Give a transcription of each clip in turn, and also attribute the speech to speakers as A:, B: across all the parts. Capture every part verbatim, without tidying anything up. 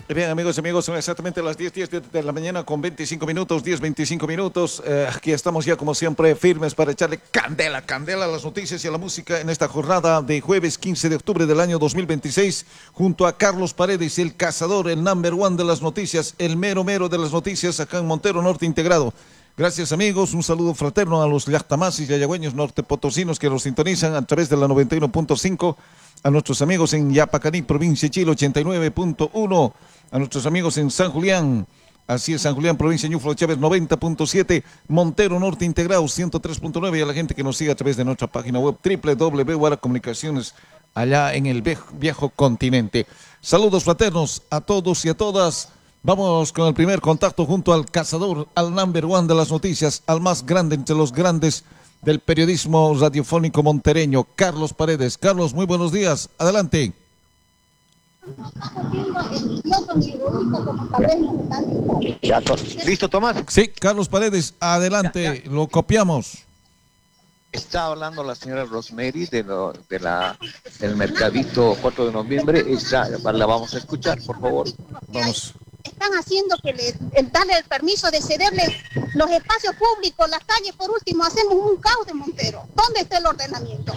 A: Bien, amigos y amigos, son exactamente las diez, diez de la mañana con veinticinco minutos, diez, veinticinco minutos. Eh, aquí estamos ya, como siempre, firmes para echarle candela, candela a las noticias y a la música en esta jornada de jueves quince de octubre del año dos mil veintiséis, junto a Carlos Paredes, el cazador, el number one de las noticias, el mero mero de las noticias acá en Montero Norte Integrado. Gracias, amigos, un saludo fraterno a los llactamasis y ayagüeños nortepotosinos que nos sintonizan a través de la noventa y uno punto cinco, a nuestros amigos en Yapacaní, provincia de Chile, ochenta y nueve punto uno, a nuestros amigos en San Julián, así es, San Julián, provincia de Ñuflo Chávez, noventa punto siete, Montero Norte Integrado, ciento tres punto nueve, y a la gente que nos sigue a través de nuestra página web, doble u doble u doble u punto guara comunicaciones, allá en el viejo, viejo continente. Saludos fraternos a todos y a todas. Vamos con el primer contacto junto al cazador, al number one de las noticias, al más grande entre los grandes del periodismo radiofónico montereño, Carlos Paredes. Carlos, muy buenos días. Adelante.
B: ¿Listo, Tomás?
A: Sí, Carlos Paredes, adelante, ya, ya. Lo copiamos.
B: Está hablando la señora Rosemary de, lo, de la, del mercadito cuatro de noviembre. Esa, la vamos a escuchar, por favor.
C: Vamos. Están haciendo que le, el darle el permiso de cederle los espacios públicos, las calles. Por último, hacemos un caos de Montero. ¿Dónde está el ordenamiento?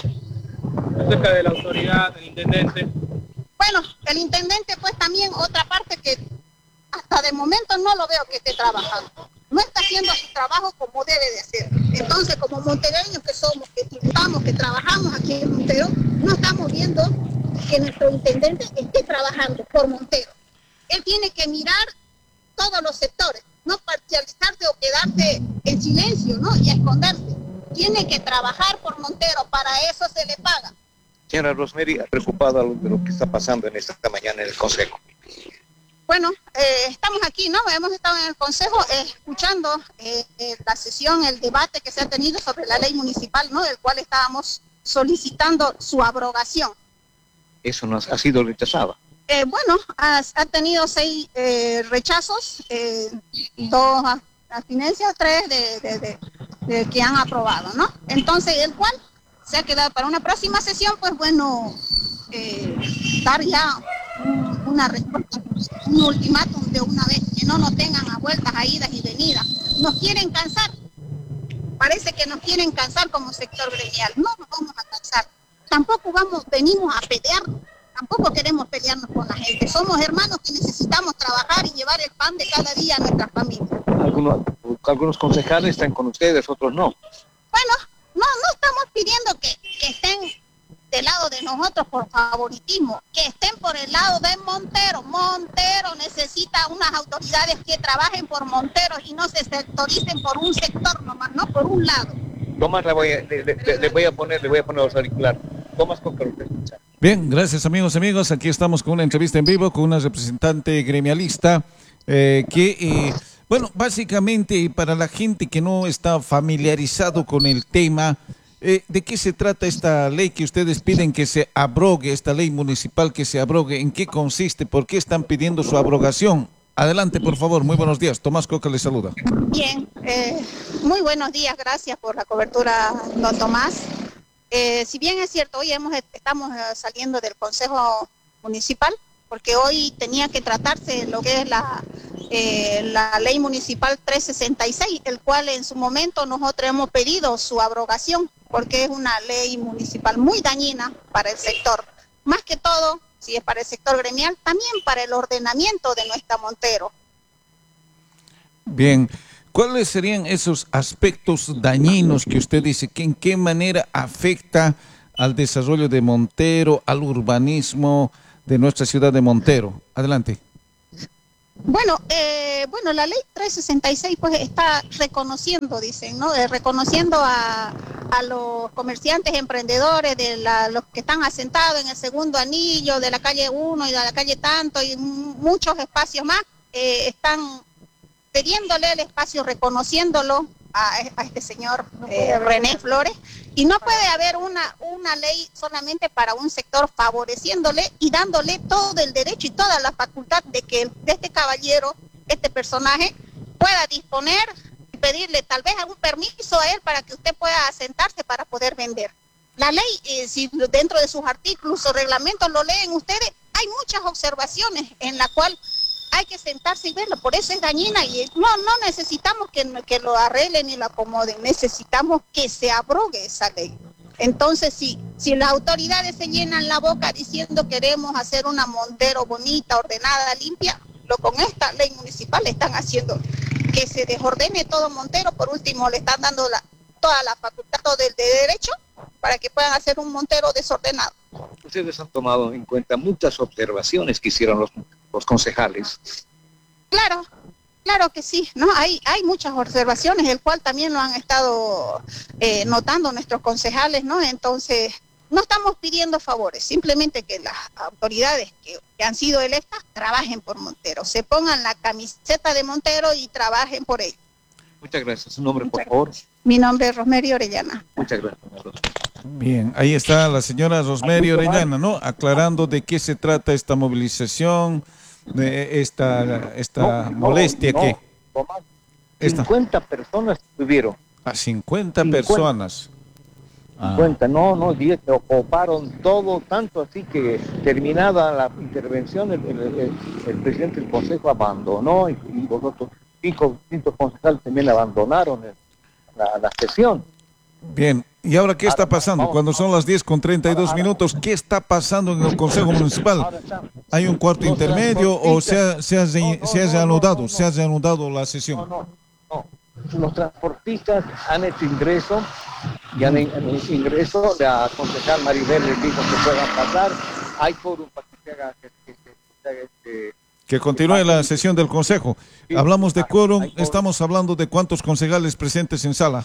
D: Acerca de la autoridad, del intendente.
C: Bueno, el intendente, pues también otra parte que hasta de momento no lo veo que esté trabajando. No está haciendo su trabajo como debe de hacer. Entonces, como montereños que somos, que trabajamos, que trabajamos aquí en Montero, no estamos viendo que nuestro intendente esté trabajando por Montero. Él tiene que mirar todos los sectores, no parcializarse o quedarse en silencio, ¿no? Y esconderse. Tiene que trabajar por Montero, para eso se le paga.
B: Señora Rosemary, preocupada de lo que está pasando en esta mañana en el Consejo.
C: Bueno, eh, estamos aquí, ¿no? Hemos estado en el Consejo eh, escuchando eh, eh, la sesión, el debate que se ha tenido sobre la ley municipal, ¿no? Del cual estábamos solicitando su abrogación.
B: Eso no ha, ha sido rechazado.
C: Eh, bueno, ha, ha tenido seis eh, rechazos, eh, dos abstinencias, tres de, de, de, de que han aprobado, ¿no? Entonces, el cual se ha quedado para una próxima sesión, pues bueno, eh, dar ya un, una respuesta, un ultimátum de una vez, que no nos tengan a vueltas, a idas y venidas. Nos quieren cansar, parece que nos quieren cansar como sector gremial. No nos vamos a cansar, tampoco vamos, venimos a pelear. Tampoco queremos pelearnos con la gente. Somos hermanos que necesitamos trabajar y llevar el pan de cada día a nuestras familias.
B: Algunos, algunos concejales están con ustedes, otros no.
C: Bueno, no, no estamos pidiendo que, que estén del lado de nosotros por favoritismo, que estén por el lado de Montero. Montero necesita unas autoridades que trabajen por Montero y no se sectoricen por un sector nomás, no por un lado.
B: Tomás, le voy a, le, le, le voy a poner, le voy a poner los auriculares. Tomás Coca, usted escucha.
A: Bien, gracias amigos y amigos. Aquí estamos con una entrevista en vivo con una representante gremialista eh, que, eh, bueno, básicamente para la gente que no está familiarizado con el tema, eh, ¿de qué se trata esta ley que ustedes piden que se abrogue, esta ley municipal que se abrogue? ¿En qué consiste? ¿Por qué están pidiendo su abrogación? Adelante, por favor. Muy buenos días. Tomás Coca les saluda.
C: Bien, eh, muy buenos días. Gracias por la cobertura, don Tomás. Eh, si bien es cierto, hoy hemos, estamos eh, saliendo del Consejo Municipal, porque hoy tenía que tratarse lo que es la, eh, la Ley Municipal trescientos sesenta y seis, el cual en su momento nosotros hemos pedido su abrogación, porque es una ley municipal muy dañina para el sector. Más que todo, si es para el sector gremial, también para el ordenamiento de nuestra Montero.
A: Bien. ¿Cuáles serían esos aspectos dañinos que usted dice que en qué manera afecta al desarrollo de Montero, al urbanismo de nuestra ciudad de Montero? Adelante.
C: Bueno, eh, bueno, la ley trescientos sesenta y seis pues está reconociendo, dicen, ¿no? Eh, reconociendo a, a los comerciantes, emprendedores, de la, los que están asentados en el segundo anillo, de la calle uno y de la calle tanto y muchos espacios más, eh, están pidiéndole el espacio, reconociéndolo a, a este señor eh, René Flores, y no puede haber una, una ley solamente para un sector, favoreciéndole y dándole todo el derecho y toda la facultad de que este caballero, este personaje, pueda disponer y pedirle tal vez algún permiso a él para que usted pueda asentarse para poder vender. La ley, eh, si dentro de sus artículos o reglamentos lo leen ustedes, hay muchas observaciones en la cual hay que sentarse y verlo, por eso es dañina y no, no necesitamos que, que lo arreglen ni lo acomoden, necesitamos que se abrogue esa ley. Entonces, si, si las autoridades se llenan la boca diciendo queremos hacer una Montero bonita, ordenada, limpia, lo con esta ley municipal están haciendo que se desordene todo Montero, por último le están dando la, toda la facultad del de derecho para que puedan hacer un Montero desordenado.
B: Ustedes han tomado en cuenta muchas observaciones que hicieron los, los concejales.
C: Claro, claro que sí, ¿no? Hay, hay muchas observaciones, el cual también lo han estado eh, notando nuestros concejales, ¿no? Entonces, no estamos pidiendo favores, simplemente que las autoridades que, que han sido electas trabajen por Montero, se pongan la camiseta de Montero y trabajen por él.
B: Muchas gracias. ¿Su nombre, por favor?
C: Mi nombre es Rosemary Orellana.
B: Muchas gracias.
A: Bien, ahí está la señora Rosemary Orellana, ¿no? Aclarando de qué se trata esta movilización, de esta, esta no, molestia
B: no,
A: que...
B: Tomás, cincuenta esta. Personas estuvieron.
A: A cincuenta, cincuenta personas.
B: cincuenta, ah. no, no, diez, ocuparon todo, tanto así que terminada la intervención, el, el, el, el presidente del consejo abandonó y, y los otros cinco, cinco concejales también abandonaron el, la, la sesión.
A: Bien, ¿y ahora qué está pasando? Cuando son las diez con treinta y dos minutos, ¿qué está pasando en el Consejo Municipal? ¿Hay un cuarto intermedio o se ha, se ha, se ha reanudado, se ha reanudado la sesión?
B: No, no, no. Los transportistas han hecho ingreso, y han hecho ingreso, la concejal Maribel les dijo que puedan pasar, hay quórum para que se haga, que, que, que se haga este...
A: Que continúe la sesión del Consejo. Hablamos de quórum, estamos hablando de cuántos concejales presentes en sala.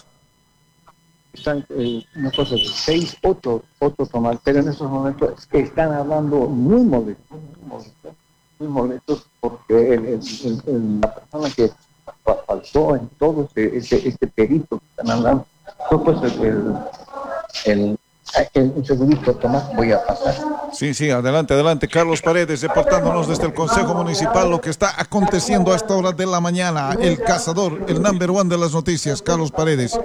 B: Están eh, una cosa de seis, ocho, ocho Tomás, pero en estos momentos están hablando muy molestos, muy molestos, muy molestos porque el, el, el, el, la persona que faltó en todo este, este, este perito que están hablando, fue pues el, el, el, el, un segundito, Tomás, voy a pasar.
A: Sí, sí, adelante, adelante. Carlos Paredes, reportándonos desde el Consejo Municipal lo que está aconteciendo a esta hora de la mañana. El cazador, el number one de las noticias, Carlos Paredes.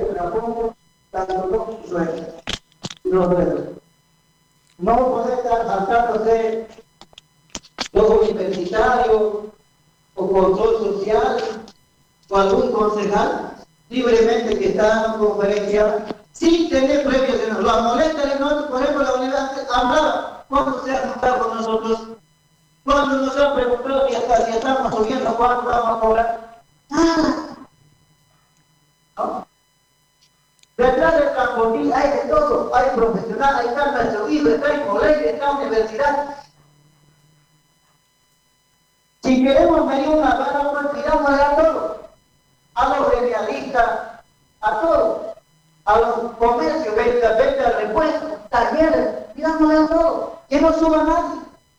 E: No puede estar saltándose los universitarios o control social o algún concejal libremente que está dando conferencia sin tener previos de nosotros. La molesta de nosotros, por ejemplo, la universidad hablaba cuando se ha juntado con nosotros, cuando nos han preguntado si, hasta, si estamos subiendo, cuánto vamos a cobrar. Ah. ¿No? Detrás del transportín hay de todo, hay profesional, hay está nuestro hijo, está en colegio, está en universidad. Si queremos medir una vara, pues tiramos a todos, a los realistas, a todos, a los comercios, venta, venta, repuestos, talleres, tiramos a todos, que no suba nadie.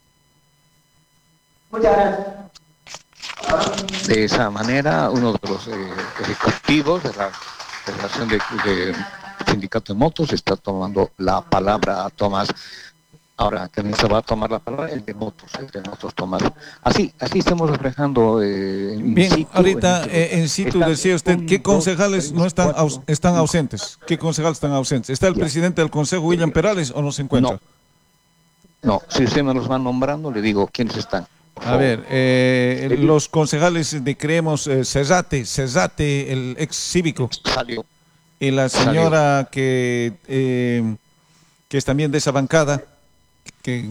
E: Muchas gracias.
B: De esa manera, uno de los eh, ejecutivos de la Federación de, de Sindicato de Motos está tomando la palabra a Tomás. Ahora también se va a tomar la palabra el de Motos, el de Motos Tomás. Así, así estamos reflejando. Eh,
A: Bien, situ, ahorita en, eh, en situ decía usted, ¿qué concejales no están aus, están ausentes? ¿Qué concejales están ausentes? ¿Está el presidente del Consejo, William Perales, o no se encuentra?
B: No, no, si usted me los va nombrando, le digo quiénes están.
A: A ver, eh, los concejales de Creemos, eh, Cesate, Cesate, el ex cívico,
B: salió,
A: y la señora que, eh, que es también de esa bancada, que...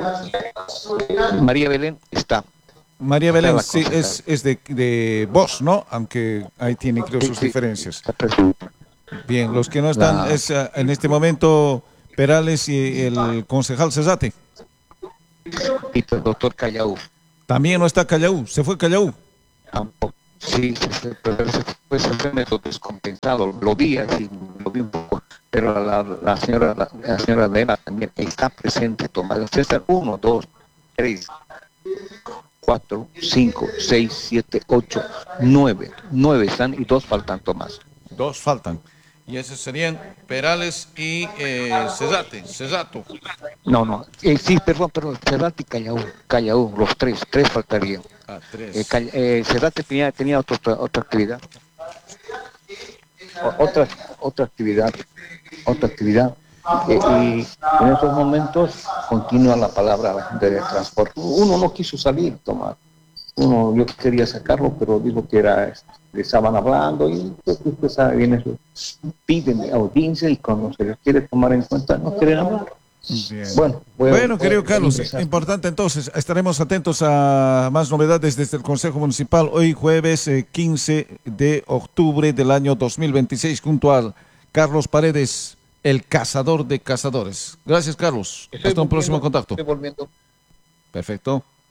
B: María Belén está.
A: María Belén sí, es, es de, de Vox, ¿no? Aunque ahí tiene, creo, sus diferencias. Bien, los que no están la... es uh, en este momento Perales y el concejal Cesate.
B: Y el doctor Callaú.
A: También no está Callaú, se fue Callaú.
B: Tampoco. Sí, pero ese fue simplemente descompensado. Lo vi así, lo vi un poco. Pero la, la señora la, la señora Elena también está presente. Tomás César, uno, dos, tres, cuatro, cinco, seis, siete, ocho, nueve. Nueve están y dos faltan, Tomás.
A: Dos faltan. Y esos serían Perales y eh, Cesate, Cesato.
B: No, no, eh, sí, perdón, perdón, Cesate y Callaú, Callaú, los tres, tres faltarían.
A: Ah, tres.
B: Eh, Call, eh, Cesate tenía, tenía otra, otra actividad. O, otra, otra actividad, otra actividad. Eh, y en estos momentos continúa la palabra a la gente de transporte. Uno no quiso salir, Tomás. uno, yo quería sacarlo, pero dijo que era, este, estaban hablando y pues, usted sabe bien eso, piden audiencia y cuando se les quiere tomar en cuenta no quieren hablar.
A: Bien.
B: Bueno, voy a-
A: Bueno,
B: voy a
A: querido Carlos,
B: empezar.
A: importante entonces, estaremos atentos a más novedades desde el Consejo Municipal hoy jueves eh, quince de octubre del año dos mil veintiséis junto al Carlos Paredes, el cazador de cazadores. Gracias, Carlos.
B: Estoy
A: Hasta un próximo
B: volviendo,
A: contacto.
B: estoy volviendo.
A: Perfecto.